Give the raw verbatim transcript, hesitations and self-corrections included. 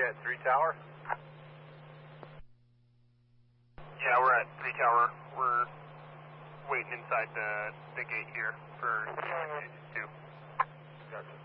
you at three Tower? Yeah, we're at three Tower. We're waiting inside the, the gate here for two. Gotcha.